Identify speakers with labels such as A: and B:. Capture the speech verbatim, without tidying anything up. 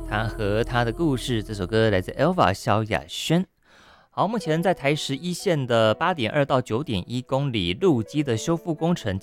A: 他和他的故事。这首歌来自 Elva 萧亚轩。好，目前在台十一线的八点二到九点一公里路基的修复工程